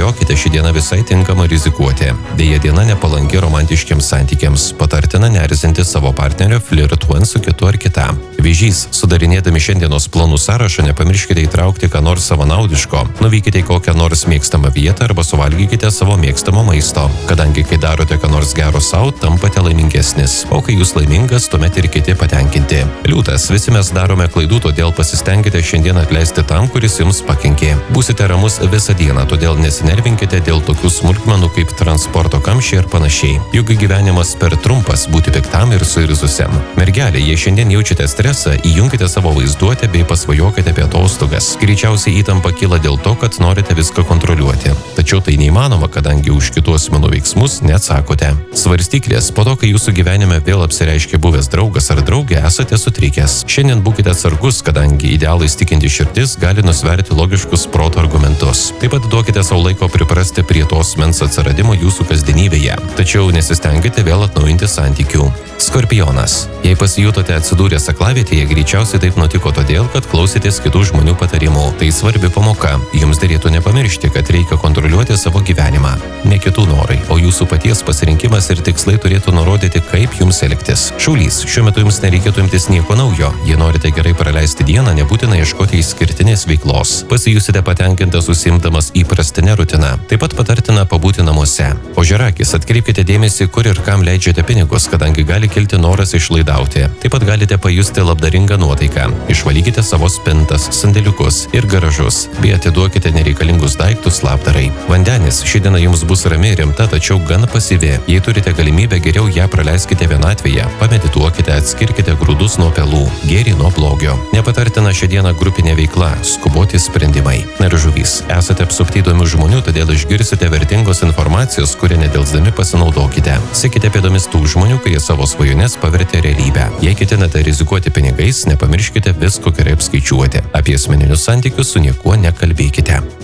nebijokite, ši diena visai tinkama rizikuoti. Deja, diena nepalanki romantiškiams santykiams. Patartina neerzinti savo partnerio flirtuojant su kitu ar kita. Vėžys, sudarinėdami šiandienos planų sąrašą, nepamirškite įtraukti ką nors savanaudiško. Nuvykite į kokią nors mėgstamą vietą arba suvalgykite savo mėgstamo maisto. Kadangi kai darote ką nors gero savo, tampate laimingesnis. O kai jūs laimingas, tuomet ir kiti patenkinti. Liūtas, visi mes darome klaidų, todėl pasistengkite šiandien atleisti tam, kuris jums pakenkė. Būsite ramus visą dieną, todėl nesinervinkite dėl tokių smulkmenų kaip transporto kamščiai ir panašiai. Juk gyvenimas per trumpas būti piktam ir suirzusiam. Mergelė, jei šiandien jaučiate stresą, įjunkite savo vaizduotę bei pasvajokite apie atostogas. Greičiausiai įtampa kyla dėl to, kad norite viską kontroliuoti. Tačiau tai neįmanoma, kadangi už kitų asmenų veiksmus neatsakote. Svarstyklės, po to, kai jūsų gyvenime vėl apsireiškia buvęs draugas ar draugė, esate sutrikęs. Šiandien būkite atsargus, kadangi idealais tikinti širdis gali nusverti logiškus proto argumentus. Taip pat duokite savo laiko priprasti prie tos mens atsiradimo jūsų kasdienybėje. Tačiau nesistengite vėl atnaujinti santykių. Skorpionas. Jei pasijutote atsidūrę aklavietėje, greičiausiai taip nutiko todėl, kad klausėtės kitų žmonių patarimų. Tai svarbi pamoka. Jums derėtų nepamiršti, kad reikia kontroliuoti savo gyvenimą. Ne kitų norai, o jūsų paties pasirinkimas ir tikslai turėtų nurodyti, kaip jums elgtis. Šaulys, šiuo metu jums nereikėtų imtis nieko naujo. Jei norite gerai praleisti dieną, nebūtina ieškoti išskirtinės veiklos. Pasijusite patenkintas užsiimdamas įprastinę rutiną. Taip pat patartina pabūti namuose. Ožiarakis, atkreipkite dėmesį, kur ir kam leidžiate pinigus, kadangi gali kilti noras išlaidauti. Taip pat galite pajusti labdaringą nuotaiką. Išvalykite savo spintas, sandėliukus ir garažus, bei atiduokite nereikalingus daiktus labdarai. Vandenis, ši diena jums bus rami ir rimta, tačiau gan pasyvi. Jei turite galimybę, geriau ją praleiskite vienatvėje. Pamedituokite, atskirkite grūdus nuo pelų, gėrį nuo blogio. Nepatartina šią dieną grupinė veikla, skuboti sprendimai. Ir žuvys, esate apsupti įdomių žmonių, todėl išgirsite vertingos informacijos, kurią nedelsdami pasinaudokite. Sekite pėdomis tų žmonių, kurie savo svajones pavertė realybę. Jei ketinate rizikuoti pinigais, nepamirškite visko gerai apskaičiuoti. Apie asmeninius santykius su niekuo nekalbėkite.